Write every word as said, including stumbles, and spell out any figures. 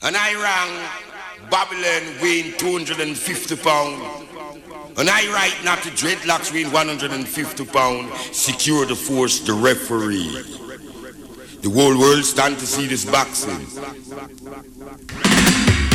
And I rang Babylon weighing two hundred fifty pounds. And I write not to dreadlocks weighing one hundred fifty pounds. Secure the force, the referee. The whole world stand to see this boxing.